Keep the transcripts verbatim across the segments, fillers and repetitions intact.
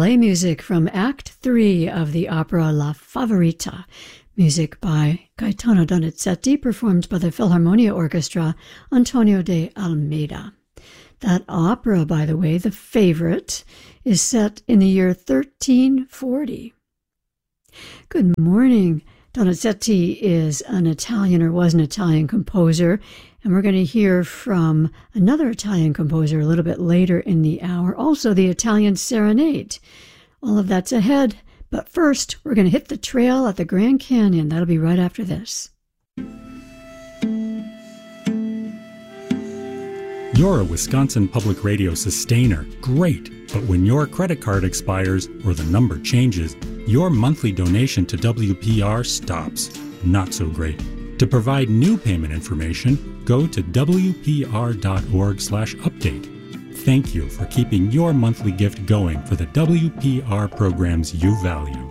ballet music from Act three of the opera La Favorita. Music by Gaetano Donizetti, performed by the Philharmonia Orchestra, Antonio de Almeida. That opera, by the way, The Favorite, is set in the year thirteen forty. Good morning. Donizetti is an Italian, or was an Italian composer, and we're going to hear from another Italian composer a little bit later in the hour, also the Italian Serenade. All of that's ahead, but first we're going to hit the trail at the Grand Canyon. That'll be right after this. You're a Wisconsin Public Radio sustainer. Great. But when your credit card expires or the number changes, your monthly donation to W P R stops. Not so great. To provide new payment information, go to W P R dot org slash update. Thank you for keeping your monthly gift going for the W P R programs you value.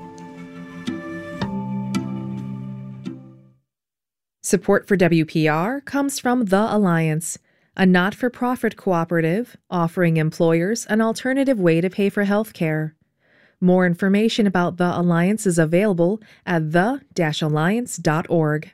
Support for W P R comes from The Alliance, a not-for-profit cooperative offering employers an alternative way to pay for health care. More information about The Alliance is available at the dash alliance dot org.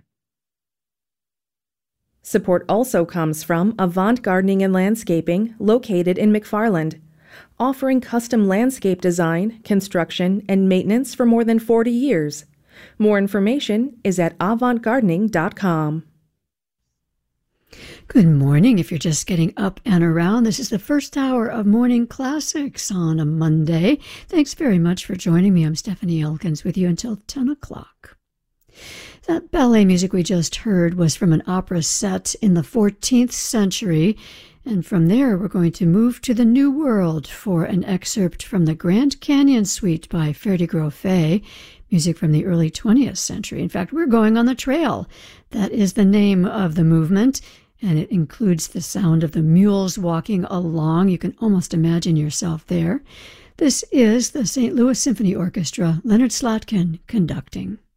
Support also comes from Avant Gardening and Landscaping, located in McFarland, offering custom landscape design, construction, and maintenance for more than forty years. More information is at avant gardening dot com. Good morning. If you're just getting up and around, this is the first hour of Morning Classics on a Monday. Thanks very much for joining me. I'm Stephanie Elkins with you until ten o'clock. That ballet music we just heard was from an opera set in the fourteenth century, and from there we're going to move to the New World for an excerpt from the Grand Canyon Suite by Ferdi-Grofé, music from the early twentieth century. In fact, we're going on the trail. That is the name of the movement, and it includes the sound of the mules walking along. You can almost imagine yourself there. This is the Saint Louis Symphony Orchestra, Leonard Slatkin conducting.